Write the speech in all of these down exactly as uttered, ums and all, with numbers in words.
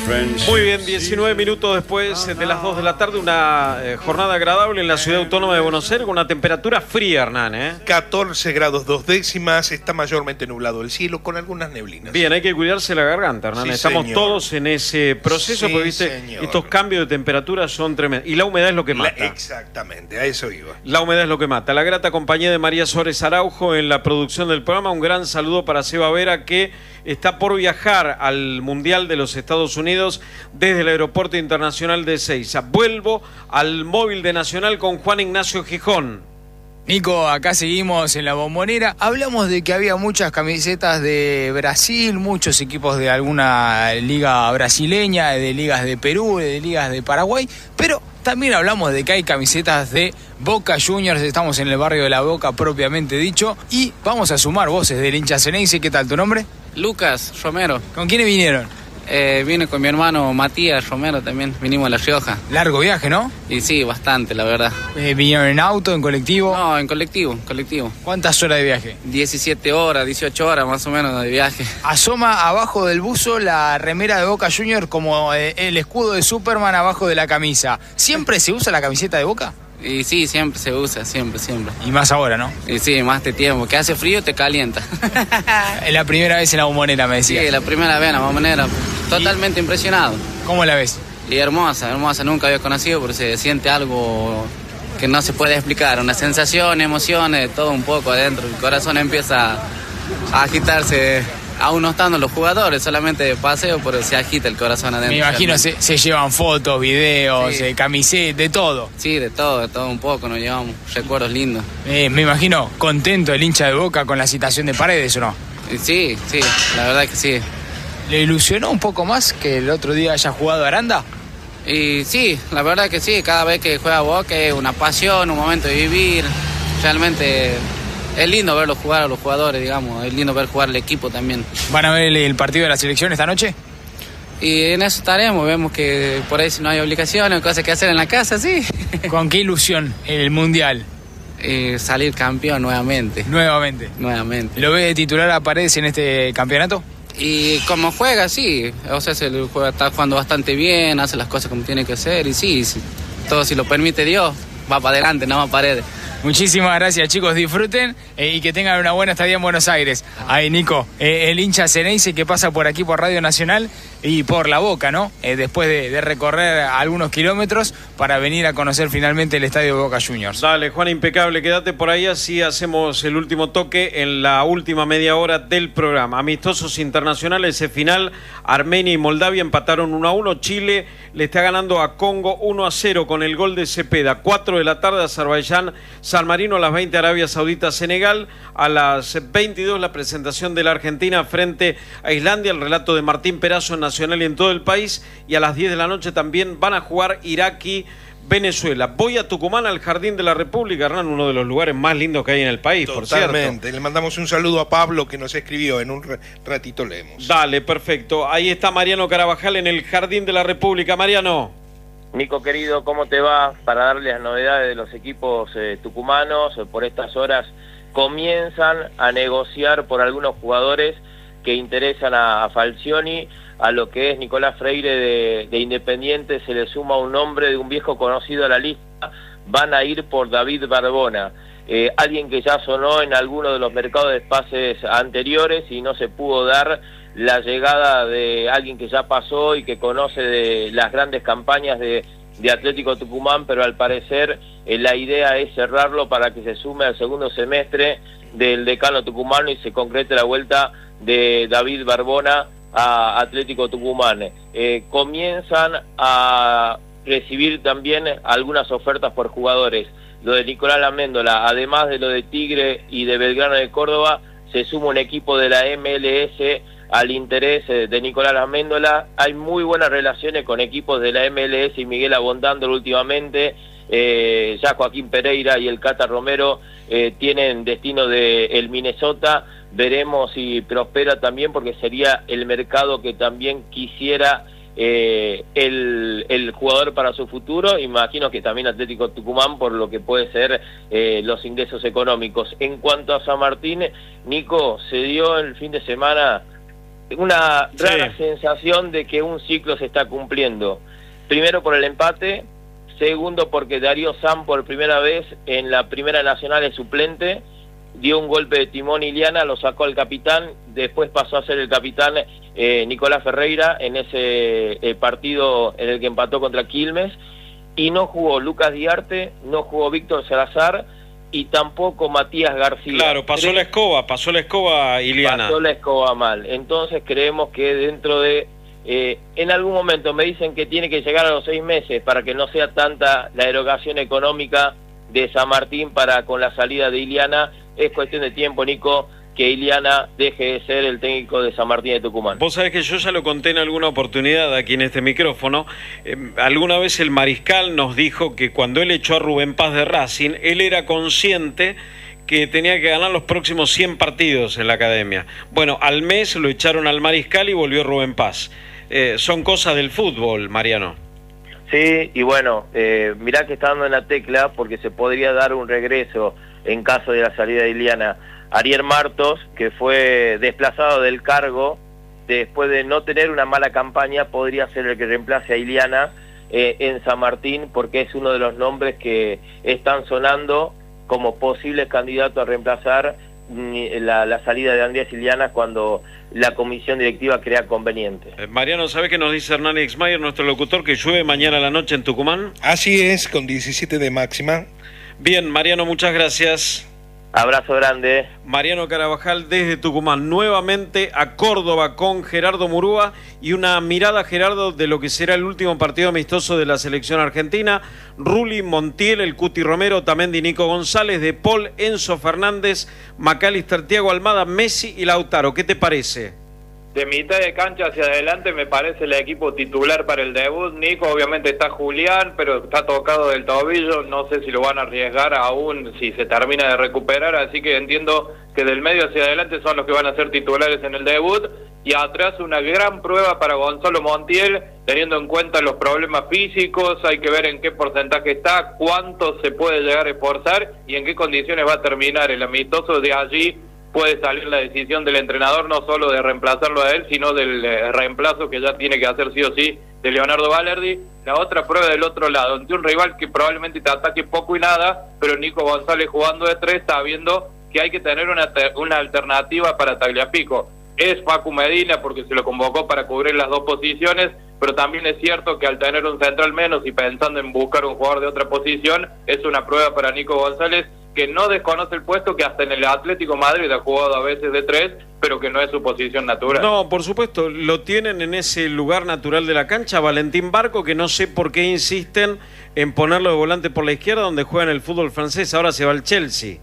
Muy bien, diecinueve minutos después de las dos de la tarde, una eh, jornada agradable en la ciudad autónoma de Buenos Aires con una temperatura fría, Hernán, ¿eh? catorce grados dos décimas, está mayormente nublado el cielo con algunas neblinas. Bien, hay que cuidarse la garganta, Hernán. Sí, Estamos señor. todos en ese proceso, Sí, porque viste, señor. estos cambios de temperatura son tremendos. Y la humedad es lo que mata. La, exactamente, a eso iba. La humedad es lo que mata. La grata compañía de María Suárez Araujo en la producción del programa. Un gran saludo para Seba Vera, que está por viajar al Mundial de los Estados Unidos desde el Aeropuerto Internacional de Ezeiza. Vuelvo al móvil de Nacional con Juan Ignacio Gijón. Nico, acá seguimos en la Bombonera. Hablamos de que había muchas camisetas de Brasil, muchos equipos de alguna liga brasileña, de ligas de Perú, de ligas de Paraguay, pero también hablamos de que hay camisetas de Boca Juniors. Estamos en el barrio de La Boca propiamente dicho, y vamos a sumar voces del hincha ceneice. ¿Qué tal tu nombre? Lucas Romero. ¿Con quiénes vinieron? Eh, vine con mi hermano Matías Romero también, vinimos a La Rioja. Largo viaje, ¿no? Y sí, bastante, la verdad. Eh, ¿Vinieron en auto, en colectivo? No, en colectivo, en colectivo. ¿Cuántas horas de viaje? diecisiete horas, dieciocho horas más o menos de viaje. Asoma abajo del buzo la remera de Boca Juniors como eh, el escudo de Superman abajo de la camisa. ¿Siempre se usa la camiseta de Boca? Y sí, siempre se usa, siempre, siempre. Y más ahora, ¿no? Y sí, más de tiempo, que hace frío te calienta. Es la primera vez en la Bombonera, me decía. Sí, la primera vez en la Bombonera, totalmente ¿Y impresionado. cómo la ves? Y hermosa, hermosa, nunca había conocido, pero se siente algo que no se puede explicar, una sensación, emociones, todo un poco adentro. El corazón empieza a agitarse, aún no estando los jugadores, solamente de paseo, pero se agita el corazón adentro. Me imagino se, se llevan fotos, videos, Sí. eh, camisetas, de todo. Sí, de todo, de todo un poco, nos llevamos recuerdos lindos. Eh, me imagino contento el hincha de Boca con la citación de Paredes, ¿o no? Y sí, sí, la verdad que sí. ¿Le ilusionó un poco más que el otro día haya jugado Aranda? Y sí, la verdad que sí, cada vez que juega Boca es una pasión, un momento de vivir. Realmente es lindo verlos jugar a los jugadores, digamos, es lindo ver jugar al equipo también. ¿Van a ver el, el partido de la selección esta noche? Y en eso estaremos, vemos que por ahí si no hay obligaciones, cosas que hacer en la casa, sí. ¿Con qué ilusión el Mundial? Y salir campeón nuevamente, Nuevamente. nuevamente. ¿Lo ve de titular a Paredes en este campeonato? Y como juega, sí, o sea, se le juega, está jugando bastante bien, hace las cosas como tiene que hacer, y sí, sí, todo si lo permite Dios, va para adelante, no va a Paredes. Muchísimas gracias, chicos, disfruten eh, y que tengan una buena estadía en Buenos Aires. Ahí, Nico, eh, el hincha ceneice que pasa por aquí por Radio Nacional y por La Boca, ¿no? Eh, después de, de recorrer algunos kilómetros para venir a conocer finalmente el estadio de Boca Juniors. Dale, Juan, impecable, quédate por ahí, así hacemos el último toque en la última media hora del programa. Amistosos internacionales, ese final, Armenia y Moldavia empataron uno a uno, Chile le está ganando a Congo uno a cero con el gol de Cepeda. cuatro de la tarde, Azerbaiyán, San Marino, a las veinte, Arabia Saudita, Senegal, a las veintidós la presentación de la Argentina frente a Islandia, el relato de Martín Perazo en Nacional y en todo el país, y a las diez de la noche también van a jugar Irak y Venezuela. Voy a Tucumán, al Jardín de la República, Hernán, uno de los lugares más lindos que hay en el país, por cierto. Totalmente, le mandamos un saludo a Pablo que nos escribió, en un ratito leemos. Dale, perfecto. Ahí está Mariano Carabajal en el Jardín de la República. Mariano. Nico querido, ¿cómo te va? Para darle las novedades de los equipos eh, tucumanos, por estas horas comienzan a negociar por algunos jugadores que interesan a, a Falcioni. A lo que es Nicolás Freire de, de Independiente se le suma un nombre de un viejo conocido a la lista. Van a ir por David Barbona, eh, alguien que ya sonó en alguno de los mercados de pases anteriores y no se pudo dar la llegada de alguien que ya pasó y que conoce de las grandes campañas de, de Atlético Tucumán, pero al parecer eh, la idea es cerrarlo para que se sume al segundo semestre del decano tucumano y se concrete la vuelta de David Barbona a Atlético Tucumán. Eh, comienzan a recibir también algunas ofertas por jugadores. Lo de Nicolás Laméndola, además de lo de Tigre y de Belgrano de Córdoba, se suma un equipo de la M L S al interés de Nicolás Laméndola. Hay muy buenas relaciones con equipos de la M L S y Miguel Abondándolo últimamente. Eh, ya Joaquín Pereira y el Cata Romero eh, tienen destino de el Minnesota. Veremos si prospera también, porque sería el mercado que también quisiera eh, el, el jugador para su futuro. Imagino que también Atlético Tucumán, por lo que puede ser eh, los ingresos económicos. En cuanto a San Martín, Nico, se dio el fin de semana una rara Sí. sensación de que un ciclo se está cumpliendo. Primero por el empate, segundo porque Darío Sam por primera vez en la Primera Nacional es suplente, dio un golpe de timón Iliana, lo sacó al capitán, después pasó a ser el capitán eh, Nicolás Ferreira en ese eh, partido en el que empató contra Quilmes, y no jugó Lucas Diarte, no jugó Víctor Salazar y tampoco Matías García. Claro, pasó Cre- la escoba, pasó la escoba, Iliana. Pasó la escoba mal. Entonces creemos que dentro de... Eh, en algún momento me dicen que tiene que llegar a los seis meses para que no sea tanta la erogación económica de San Martín para con la salida de Iliana. Es cuestión de tiempo, Nico, que Iliana deje de ser el técnico de San Martín de Tucumán. Vos sabés que yo ya lo conté en alguna oportunidad aquí en este micrófono. Eh, alguna vez el Mariscal nos dijo que cuando él echó a Rubén Paz de Racing, él era consciente que tenía que ganar los próximos cien partidos en la academia. Bueno, al mes lo echaron al Mariscal y volvió Rubén Paz. Eh, son cosas del fútbol, Mariano. Sí, y bueno, eh, mirá que está dando en la tecla porque se podría dar un regreso en caso de la salida de Iliana. Ariel Martos, que fue desplazado del cargo después de no tener una mala campaña, podría ser el que reemplace a Iliana eh, en San Martín, porque es uno de los nombres que están sonando como posibles candidatos a reemplazar La, la salida de Andrés Iliana cuando la comisión directiva crea conveniente. Eh, Mariano, ¿sabés qué nos dice Hernán Exmayer, nuestro locutor, que llueve mañana a la noche en Tucumán? Así es, con diecisiete de máxima. Bien, Mariano, muchas gracias. Abrazo grande. Mariano Carabajal desde Tucumán, nuevamente a Córdoba con Gerardo Murúa y una mirada, Gerardo, de lo que será el último partido amistoso de la selección argentina. Rulli, Montiel, el Cuti Romero, Tamendi, Nico González, De Paul, Enzo Fernández, Macalister, Thiago Almada, Messi y Lautaro. ¿Qué te parece? De mitad de cancha hacia adelante me parece el equipo titular para el debut. Nico, obviamente está Julián, pero está tocado del tobillo, no sé si lo van a arriesgar aún si se termina de recuperar, así que entiendo que del medio hacia adelante son los que van a ser titulares en el debut, y atrás una gran prueba para Gonzalo Montiel, teniendo en cuenta los problemas físicos. Hay que ver en qué porcentaje está, cuánto se puede llegar a esforzar y en qué condiciones va a terminar el amistoso. De allí puede salir la decisión del entrenador, no solo de reemplazarlo a él, sino del eh, reemplazo que ya tiene que hacer sí o sí de Leonardo Valerdi. La otra prueba del otro lado, ante un rival que probablemente te ataque poco y nada, pero Nico González jugando de tres, sabiendo que hay que tener una, una alternativa para Tagliafico. Es Facu Medina porque se lo convocó para cubrir las dos posiciones, pero también es cierto que al tener un central menos y pensando en buscar un jugador de otra posición, es una prueba para Nico González, que no desconoce el puesto, que hasta en el Atlético Madrid ha jugado a veces de tres, pero que no es su posición natural. No, por supuesto, lo tienen en ese lugar natural de la cancha, Valentín Barco, que no sé por qué insisten en ponerlo de volante por la izquierda, donde juega en el fútbol francés, ahora se va al Chelsea.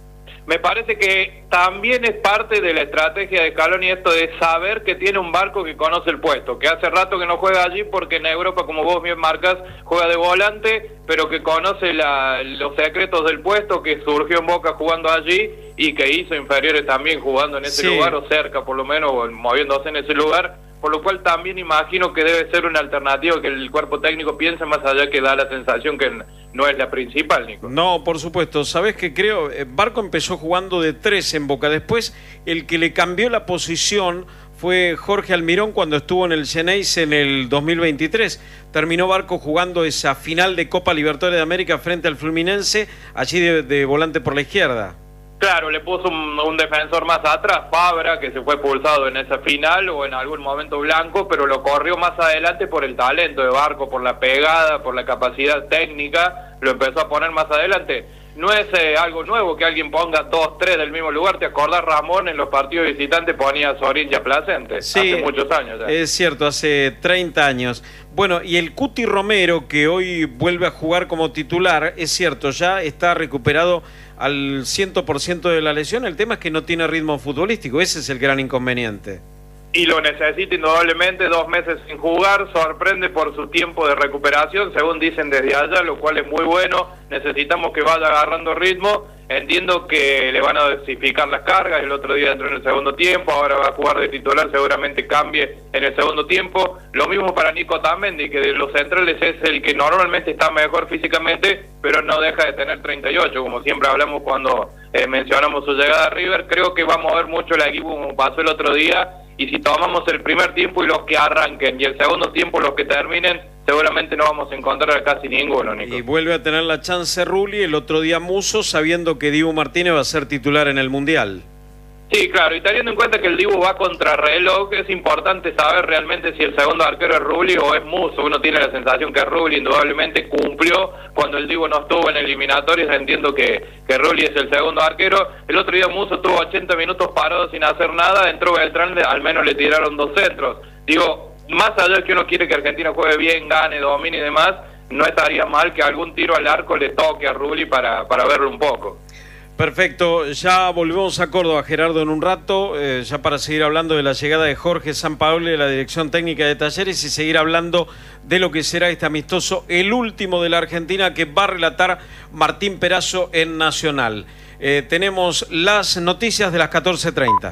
Me parece que también es parte de la estrategia de Scaloni esto de saber que tiene un Barco que conoce el puesto, que hace rato que no juega allí porque en Europa, como vos bien marcas, juega de volante, pero que conoce la, los secretos del puesto, que surgió en Boca jugando allí y que hizo inferiores también jugando en ese Sí. lugar, o cerca por lo menos, o moviéndose en ese lugar, por lo cual también imagino que debe ser una alternativa que el cuerpo técnico piense, más allá que da la sensación que no es la principal, Nico. No, por supuesto. ¿Sabés qué creo? Eh, Barco empezó jugando de tres en Boca. Después, el que le cambió la posición fue Jorge Almirón cuando estuvo en el Xeneize en el dos mil veintitrés. Terminó Barco jugando esa final de Copa Libertadores de América frente al Fluminense, allí de, de volante por la izquierda. Claro, le puso un, un defensor más atrás, Fabra, que se fue expulsado en esa final, o en algún momento Blanco, pero lo corrió más adelante por el talento de Barco, por la pegada, por la capacidad técnica, lo empezó a poner más adelante. No es eh, algo nuevo que alguien ponga dos, tres del mismo lugar. ¿Te acordás, Ramón, en los partidos visitantes ponía a Sorín y a Placente? Sí, hace muchos años ya. Es cierto, hace treinta años. Bueno, y el Cuti Romero, que hoy vuelve a jugar como titular, es cierto, ya está recuperado al cien por ciento de la lesión. El tema es que no tiene ritmo futbolístico, ese es el gran inconveniente. Y lo necesita indudablemente, dos meses sin jugar, sorprende por su tiempo de recuperación, según dicen desde allá, lo cual es muy bueno. necesitamos que vaya agarrando ritmo. Entiendo que le van a dosificar las cargas, el otro día entró en el segundo tiempo, ahora va a jugar de titular, seguramente cambie en el segundo tiempo. Lo mismo para Nico Tamendi, que de los centrales es el que normalmente está mejor físicamente, pero no deja de tener treinta y ocho, como siempre hablamos cuando eh, mencionamos su llegada a River. Creo que va a mover mucho el equipo como pasó el otro día, y si tomamos el primer tiempo y los que arranquen, y el segundo tiempo los que terminen, seguramente no vamos a encontrar a casi ninguno, Nico. Y vuelve a tener la chance Rulli, el otro día Musso, sabiendo que Dibu Martínez va a ser titular en el Mundial. Sí, claro, y teniendo en cuenta que el Dibu va contra reloj, es importante saber realmente si el segundo arquero es Rulli o es Musso. Uno tiene la sensación que Rulli indudablemente cumplió cuando el Dibu no estuvo en eliminatorias. Entiendo que, que Rulli es el segundo arquero. El otro día Musso tuvo ochenta minutos parado sin hacer nada, entró Beltrán, al menos le tiraron dos centros. Digo, más allá de que uno quiere que Argentina juegue bien, gane, domine y demás, no estaría mal que algún tiro al arco le toque a Rulli para, para verlo un poco. Perfecto, ya volvemos a Córdoba, Gerardo, en un rato, eh, ya para seguir hablando de la llegada de Jorge Sampaoli de la Dirección Técnica de Talleres y seguir hablando de lo que será este amistoso, el último de la Argentina, que va a relatar Martín Perazo en Nacional. Eh, tenemos las noticias de las catorce treinta.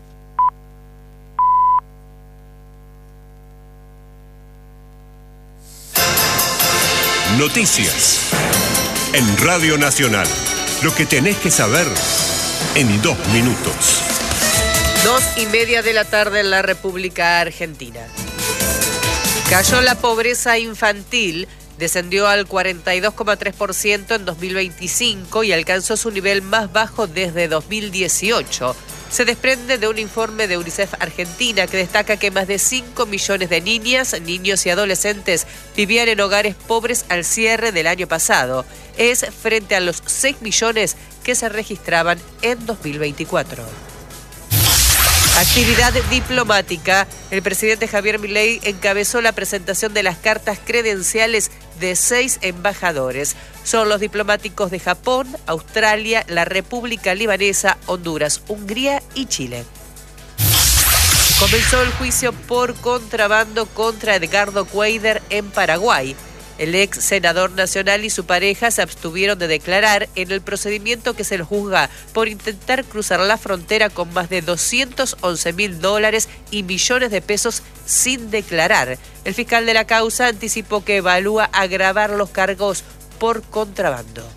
Noticias en Radio Nacional. Lo que tenés que saber en dos minutos. Dos y media de la tarde en la República Argentina. Cayó la pobreza infantil, descendió al cuarenta y dos coma tres por ciento en dos mil veinticinco y alcanzó su nivel más bajo desde dos mil dieciocho. Se desprende de un informe de UNICEF Argentina que destaca que más de cinco millones de niñas, niños y adolescentes vivían en hogares pobres al cierre del año pasado. Es frente a los seis millones que se registraban en dos mil veinticuatro. Actividad diplomática. El presidente Javier Milei encabezó la presentación de las cartas credenciales de seis embajadores. Son los diplomáticos de Japón, Australia, la República Libanesa, Honduras, Hungría y Chile. Comenzó el juicio por contrabando contra Edgardo Cuéllar en Paraguay. El ex senador nacional y su pareja se abstuvieron de declarar en el procedimiento que se los juzga por intentar cruzar la frontera con más de doscientos once mil dólares y millones de pesos sin declarar. El fiscal de la causa anticipó que evalúa agravar los cargos por contrabando.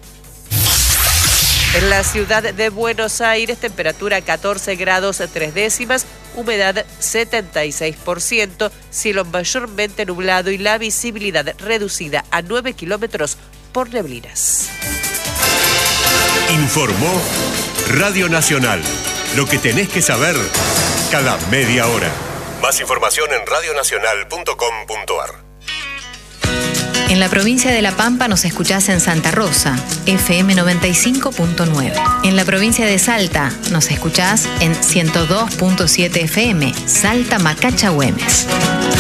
En la ciudad de Buenos Aires, temperatura catorce grados tres décimas, humedad setenta y seis por ciento, cielo mayormente nublado y la visibilidad reducida a nueve kilómetros por neblinas. Informó Radio Nacional. Lo que tenés que saber cada media hora. Más información en radio nacional punto com punto a r. En la provincia de La Pampa nos escuchás en Santa Rosa, F M noventa y cinco punto nueve. En la provincia de Salta nos escuchás en ciento dos punto siete F M, Salta Macacha Güemes.